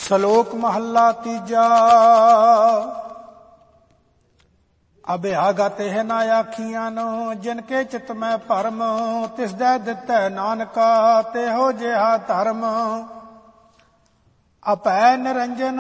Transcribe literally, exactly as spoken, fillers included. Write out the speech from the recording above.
ਸ਼ਲੋਕ ਮਹੱਲਾ ਤੀਜਾ। ਅਭਿਆਗਤ ਹੈ ਨਾ ਆਖੀਆਂ ਨੂੰ, ਜਿਨ ਕੇ ਚਿਤ ਮੈਂ ਭਰਮ, ਤਿਸ ਦੇ ਦਿੱਤੈ ਨਾਨਕਾ, ਤੇਹੋ ਜਿਹਾ ਧਰਮ। ਅਭੈ ਨਿਰੰਜਨ